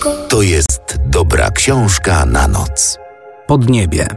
To jest dobra książka na noc. Podniebie.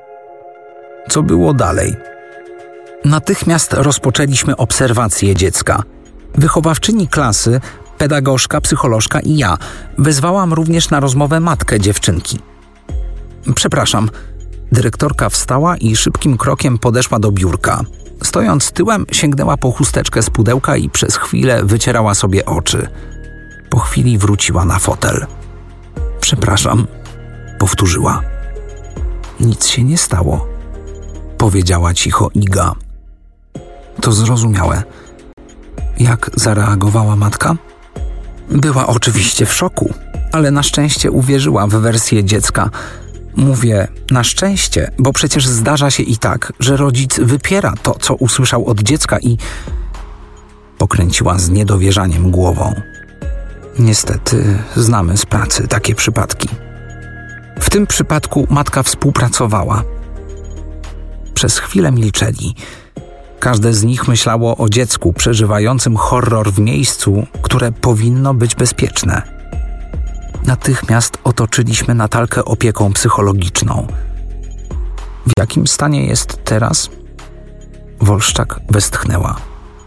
Co było dalej? Natychmiast rozpoczęliśmy obserwację dziecka. Wychowawczyni klasy, pedagogzka, psycholożka i ja. Wezwałam również na rozmowę matkę dziewczynki. Przepraszam. Dyrektorka wstała i szybkim krokiem podeszła do biurka. Stojąc tyłem, sięgnęła po chusteczkę z pudełka i przez chwilę wycierała sobie oczy. Po chwili wróciła na fotel. Przepraszam, powtórzyła. Nic się nie stało, powiedziała cicho Iga. To zrozumiałe. Jak zareagowała matka? Była oczywiście w szoku, ale na szczęście uwierzyła w wersję dziecka. Mówię na szczęście, bo przecież zdarza się i tak, że rodzic wypiera to, co usłyszał od dziecka i... Pokręciła z niedowierzaniem głową. Niestety znamy z pracy takie przypadki. W tym przypadku matka współpracowała. Przez chwilę milczeli. Każde z nich myślało o dziecku przeżywającym horror w miejscu, które powinno być bezpieczne. Natychmiast otoczyliśmy Natalkę opieką psychologiczną. W jakim stanie jest teraz? Wolszczak westchnęła.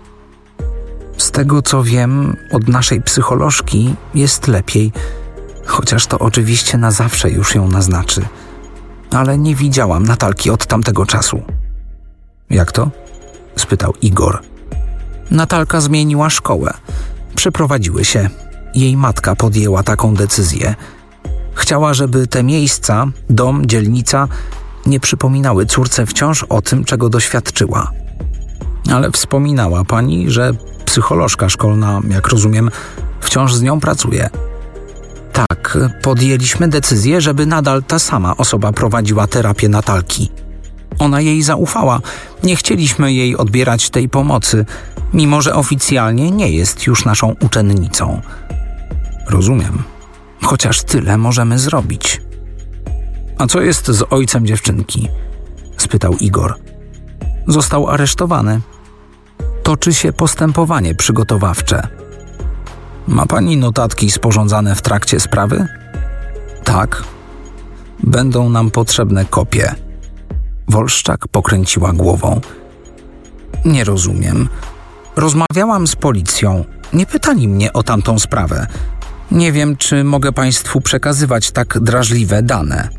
Z tego co wiem od naszej psycholożki jest lepiej, chociaż to oczywiście na zawsze już ją naznaczy. Ale nie widziałam Natalki od tamtego czasu. Jak to? Spytał Igor. Natalka zmieniła szkołę. Przeprowadziły się. Jej matka podjęła taką decyzję. Chciała, żeby te miejsca, dom, dzielnica, nie przypominały córce wciąż o tym, czego doświadczyła. Ale wspominała pani, że psycholożka szkolna, jak rozumiem, wciąż z nią pracuje. Tak, podjęliśmy decyzję, żeby nadal ta sama osoba prowadziła terapię Natalki. Ona jej zaufała. Nie chcieliśmy jej odbierać tej pomocy, mimo że oficjalnie nie jest już naszą uczennicą. Rozumiem. Chociaż tyle możemy zrobić. A co jest z ojcem dziewczynki? Spytał Igor. Został aresztowany. Toczy się postępowanie przygotowawcze. Ma pani notatki sporządzane w trakcie sprawy? Tak. Będą nam potrzebne kopie. Wolszczak pokręciła głową. Nie rozumiem. Rozmawiałam z policją. Nie pytali mnie o tamtą sprawę. Nie wiem, czy mogę państwu przekazywać tak drażliwe dane.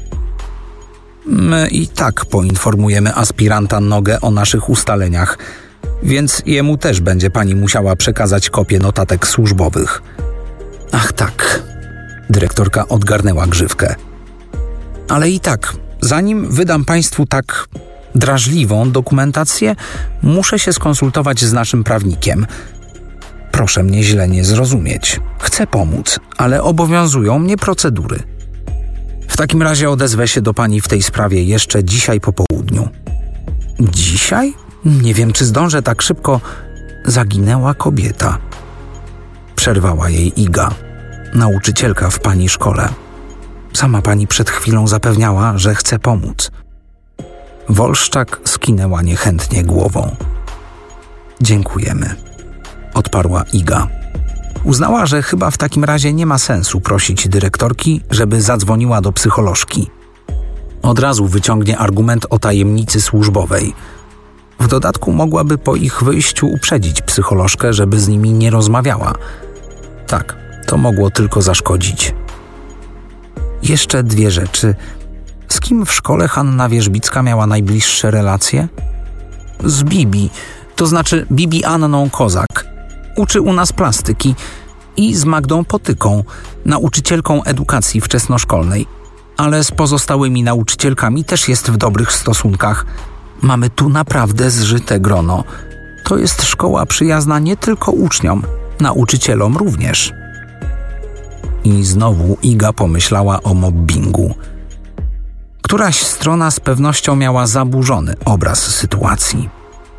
My i tak poinformujemy aspiranta Nogę o naszych ustaleniach, więc jemu też będzie pani musiała przekazać kopię notatek służbowych. Ach tak. Dyrektorka odgarnęła grzywkę. Ale i tak, zanim wydam państwu tak drażliwą dokumentację, muszę się skonsultować z naszym prawnikiem. Proszę mnie źle nie zrozumieć. Chcę pomóc, ale obowiązują mnie procedury. W takim razie odezwę się do pani w tej sprawie jeszcze dzisiaj po południu. Dzisiaj? Nie wiem, czy zdążę tak szybko. Zaginęła kobieta. Przerwała jej Iga, nauczycielka w pani szkole. Sama pani przed chwilą zapewniała, że chce pomóc. Wolszczak skinęła niechętnie głową. Dziękujemy, odparła Iga. Uznała, że chyba w takim razie nie ma sensu prosić dyrektorki, żeby zadzwoniła do psycholożki. Od razu wyciągnie argument o tajemnicy służbowej. W dodatku mogłaby po ich wyjściu uprzedzić psycholożkę, żeby z nimi nie rozmawiała. Tak, to mogło tylko zaszkodzić. Jeszcze dwie rzeczy. Z kim w szkole Hanna Wierzbicka miała najbliższe relacje? Z Bibi, to znaczy Bibi Anną Kozak. Uczy u nas plastyki. I z Magdą Potyką, nauczycielką edukacji wczesnoszkolnej. Ale z pozostałymi nauczycielkami też jest w dobrych stosunkach. Mamy tu naprawdę zżyte grono. To jest szkoła przyjazna nie tylko uczniom, nauczycielom również. I znowu Iga pomyślała o mobbingu. Któraś strona z pewnością miała zaburzony obraz sytuacji.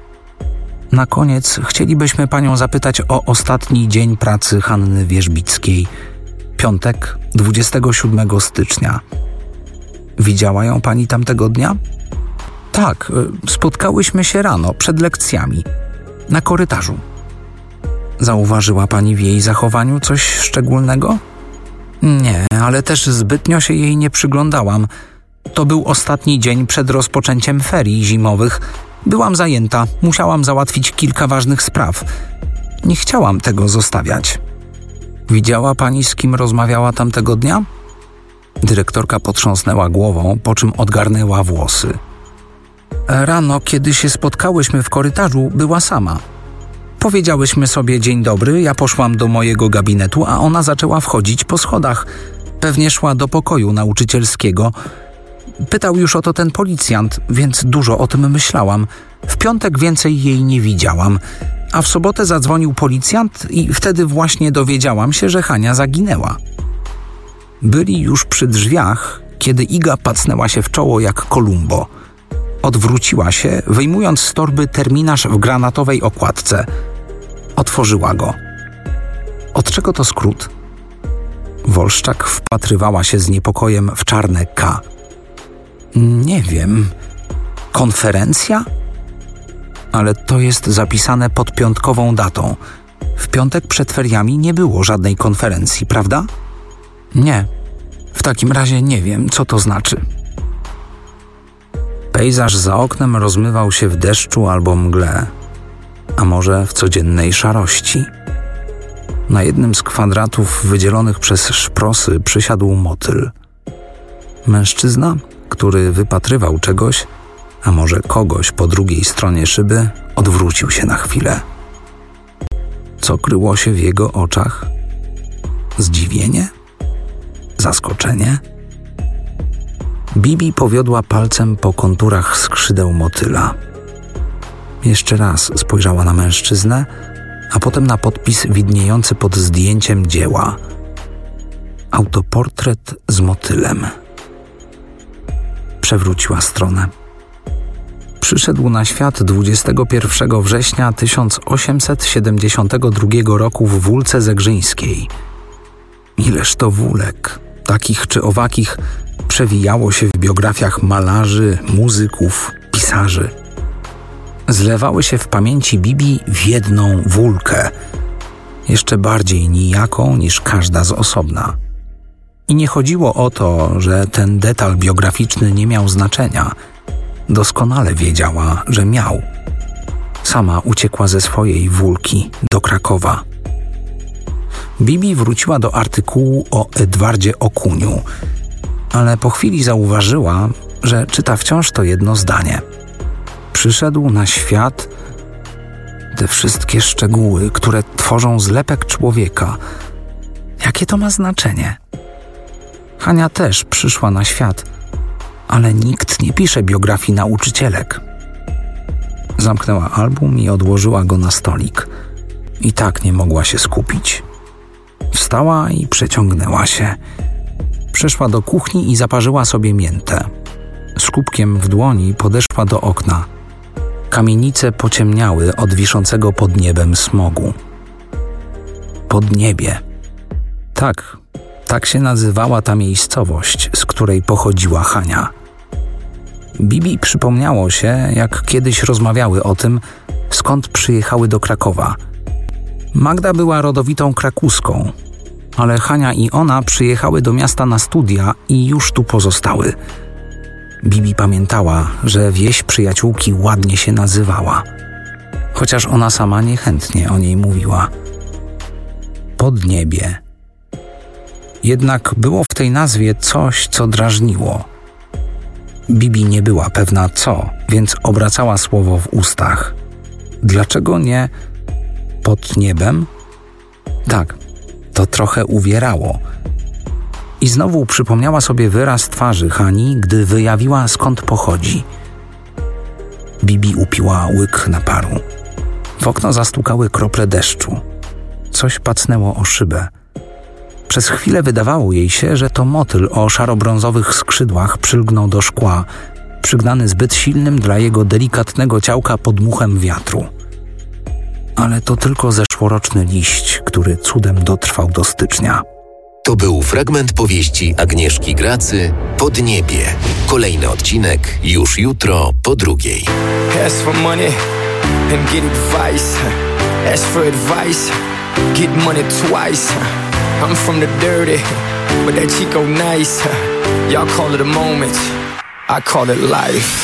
Na koniec chcielibyśmy panią zapytać o ostatni dzień pracy Hanny Wierzbickiej. Piątek, 27 stycznia. Widziała ją pani tamtego dnia? Tak, spotkałyśmy się rano, przed lekcjami. Na korytarzu. Zauważyła pani w jej zachowaniu coś szczególnego? Nie, ale też zbytnio się jej nie przyglądałam. To był ostatni dzień przed rozpoczęciem ferii zimowych. Byłam zajęta, musiałam załatwić kilka ważnych spraw. Nie chciałam tego zostawiać. Widziała pani, z kim rozmawiała tamtego dnia? Dyrektorka potrząsnęła głową, po czym odgarnęła włosy. Rano, kiedy się spotkałyśmy w korytarzu, była sama. Powiedziałyśmy sobie dzień dobry, ja poszłam do mojego gabinetu, a ona zaczęła wchodzić po schodach. Pewnie szła do pokoju nauczycielskiego. Pytał już o to ten policjant, więc dużo o tym myślałam. W piątek więcej jej nie widziałam, a w sobotę zadzwonił policjant i wtedy właśnie dowiedziałam się, że Hania zaginęła. Byli już przy drzwiach, kiedy Iga pacnęła się w czoło jak Kolumbo. Odwróciła się, wyjmując z torby terminarz w granatowej okładce. Otworzyła go. Od czego to skrót? Wolszczak wpatrywała się z niepokojem w czarne K. Nie wiem. Konferencja? Ale to jest zapisane pod piątkową datą. W piątek przed feriami nie było żadnej konferencji, prawda? Nie. W takim razie nie wiem, co to znaczy. Pejzaż za oknem rozmywał się w deszczu albo mgle, a może w codziennej szarości. Na jednym z kwadratów wydzielonych przez szprosy przysiadł motyl. Mężczyzna, który wypatrywał czegoś, a może kogoś po drugiej stronie szyby, odwrócił się na chwilę. Co kryło się w jego oczach? Zdziwienie? Zaskoczenie? Bibi powiodła palcem po konturach skrzydeł motyla. Jeszcze raz spojrzała na mężczyznę, a potem na podpis widniejący pod zdjęciem dzieła. Autoportret z motylem. Przewróciła stronę. Przyszedł na świat 21 września 1872 roku w Wólce Zegrzyńskiej. Ileż to wólek, takich czy owakich, przewijało się w biografiach malarzy, muzyków, pisarzy. Zlewały się w pamięci Bibi w jedną wólkę, jeszcze bardziej nijaką niż każda z osobna. I nie chodziło o to, że ten detal biograficzny nie miał znaczenia. Doskonale wiedziała, że miał. Sama uciekła ze swojej wólki do Krakowa. Bibi wróciła do artykułu o Edwardzie Okuniu, ale po chwili zauważyła, że czyta wciąż to jedno zdanie. Przyszedł na świat, te wszystkie szczegóły, które tworzą zlepek człowieka. Jakie to ma znaczenie? Hania też przyszła na świat, ale nikt nie pisze biografii nauczycielek. Zamknęła album i odłożyła go na stolik. I tak nie mogła się skupić. Wstała i przeciągnęła się. Przeszła do kuchni i zaparzyła sobie miętę. Z kubkiem w dłoni podeszła do okna. Kamienice pociemniały od wiszącego pod niebem smogu. Podniebie. Tak się nazywała ta miejscowość, z której pochodziła Hania. Bibi przypomniało się, jak kiedyś rozmawiały o tym, skąd przyjechały do Krakowa. Magda była rodowitą krakuską, ale Hania i ona przyjechały do miasta na studia i już tu pozostały. Bibi pamiętała, że wieś przyjaciółki ładnie się nazywała, chociaż ona sama niechętnie o niej mówiła. Podniebie. Jednak było w tej nazwie coś, co drażniło. Bibi nie była pewna co, więc obracała słowo w ustach. Dlaczego nie pod niebem? Tak, to trochę uwierało. I znowu przypomniała sobie wyraz twarzy Hani, gdy wyjawiła, skąd pochodzi. Bibi upiła łyk naparu. W okno zastukały krople deszczu. Coś pacnęło o szybę. Przez chwilę wydawało jej się, że to motyl o szarobrązowych skrzydłach przylgnął do szkła, przygnany zbyt silnym dla jego delikatnego ciałka podmuchem wiatru. Ale to tylko zeszłoroczny liść, który cudem dotrwał do stycznia. To był fragment powieści Agnieszki Gracy Podniebie. Kolejny odcinek już jutro po 2:00. Ask for money and get advice. Ask for advice, get money twice. I'm from the dirty, but that Chico nice. Y'all call it a moment, I call it life.